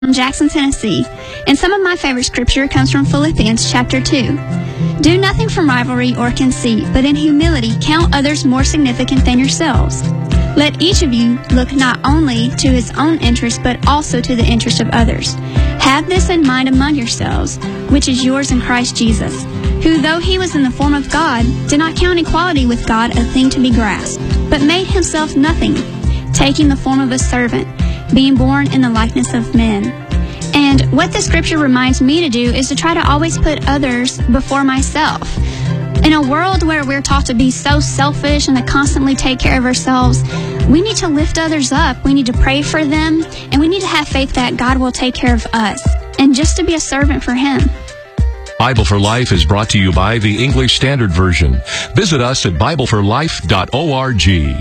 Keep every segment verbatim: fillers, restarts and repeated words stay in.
from Jackson, Tennessee, and some of my favorite scripture comes from Philippians chapter two. Do nothing from rivalry or conceit, but in humility count others more significant than yourselves. Let each of you look not only to his own interest, but also to the interest of others. Have this in mind among yourselves, which is yours in Christ Jesus, who, though he was in the form of God, did not count equality with God a thing to be grasped, but made himself nothing, taking the form of a servant, being born in the likeness of men. And what the scripture reminds me to do is to try to always put others before myself. In a world where we're taught to be so selfish and to constantly take care of ourselves, we need to lift others up. We need to pray for them, and we need to have faith that God will take care of us, and just to be a servant for him. Bible for Life is brought to you by the English Standard Version. Visit us at bible for life dot org. Here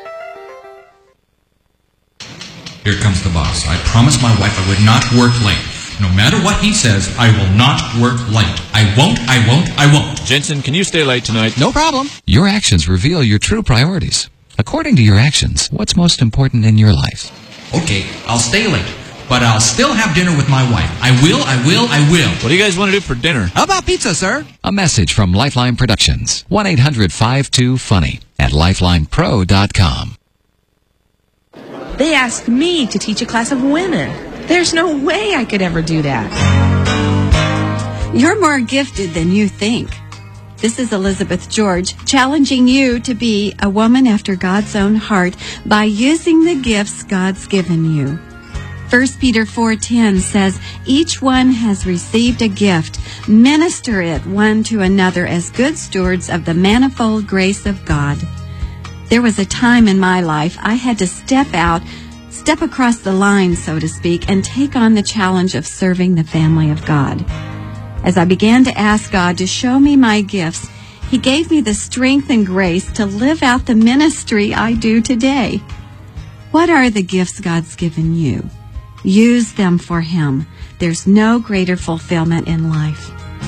comes the boss. I promised my wife I would not work late. No matter what he says, I will not work late. I won't, I won't, I won't. Jensen, can you stay late tonight? No problem. Your actions reveal your true priorities. According to your actions, what's most important in your life? Okay, I'll stay late, but I'll still have dinner with my wife. I will, I will, I will. What do you guys want to do for dinner? How about pizza, sir? A message from Lifeline Productions. one eight hundred five two funny at lifeline pro dot com. They asked me to teach a class of women. There's no way I could ever do that. You're more gifted than you think. This is Elizabeth George challenging you to be a woman after God's own heart by using the gifts God's given you. First Peter four ten says, each one has received a gift. Minister it one to another as good stewards of the manifold grace of God. There was a time in my life I had to step out, step across the line, so to speak, and take on the challenge of serving the family of God. As I began to ask God to show me my gifts, he gave me the strength and grace to live out the ministry I do today. What are the gifts God's given you? Use them for him. There's no greater fulfillment in life.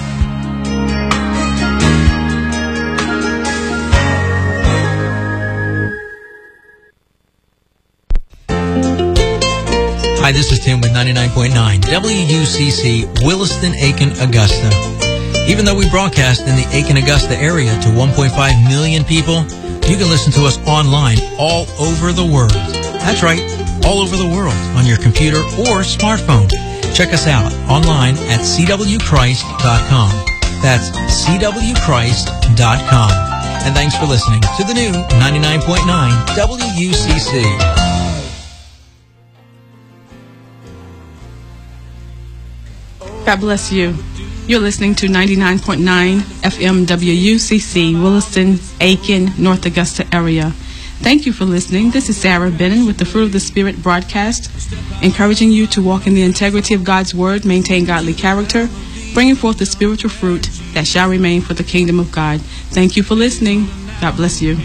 Hi, this is Tim with ninety-nine point nine W U C C, Williston, Aiken, Augusta. Even though we broadcast in the Aiken-Augusta area to one point five million people, you can listen to us online all over the world. That's right, all over the world on your computer or smartphone. Check us out online at c w christ dot com. That's c w christ dot com. And thanks for listening to the new ninety-nine point nine W U C C. God bless you. You're listening to ninety-nine point nine F M W U C C, Williston, Aiken, North Augusta area. Thank you for listening. This is Sarah Bennon with the Fruit of the Spirit broadcast, encouraging you to walk in the integrity of God's Word, maintain godly character, bringing forth the spiritual fruit that shall remain for the kingdom of God. Thank you for listening. God bless you.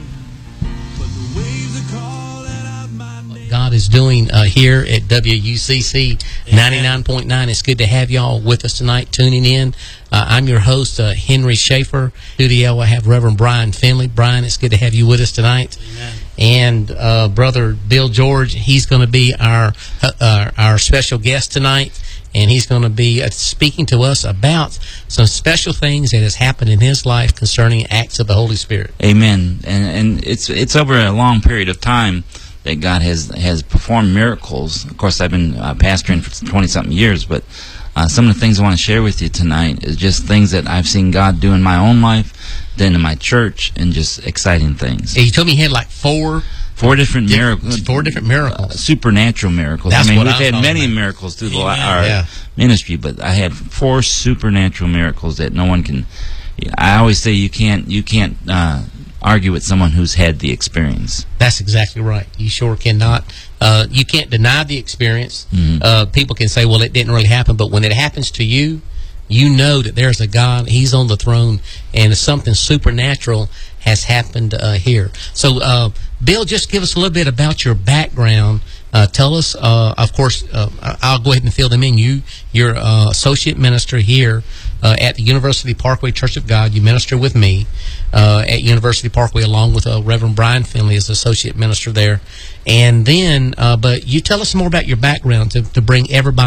God is doing uh, here at W U C C ninety-nine point nine. It's good to have y'all with us tonight, tuning in. Uh, I'm your host, uh, Henry Schaefer. Studio, I have Reverend Brian Finley. Brian, it's good to have you with us tonight. Amen. And uh, Brother Bill George, he's going to be our, uh, our our special guest tonight, and he's going to be uh, speaking to us about some special things that has happened in his life concerning acts of the Holy Spirit. Amen. And and it's it's over a long period of time that God has has performed miracles. Of course, I've been uh, pastoring for twenty-something years, but uh, some of the things I want to share with you tonight is just things that I've seen God do in my own life, then in my church, and just exciting things. Yeah, you told me he had like four... Four different miracles. Four different miracles. Uh, supernatural miracles. That's I mean, what we've I had many about. miracles through the, Amen. our yeah. ministry, but I had four supernatural miracles that no one can... I always say you can't you can't uh, argue with someone who's had the experience. That's exactly right. You sure cannot. Uh, you can't deny the experience. Mm-hmm. Uh, people can say, well, it didn't really happen, but when it happens to you, you know that there's a God, he's on the throne, and something supernatural has happened uh, here. So, uh, Bill, just give us a little bit about your background. Uh, tell us, uh, of course, uh, I'll go ahead and fill them in. You, you're uh, associate minister here uh, at the University Parkway Church of God. You minister with me uh, at University Parkway, along with uh, Reverend Brian Finley as associate minister there. And then, uh, but you tell us more about your background to, to bring everybody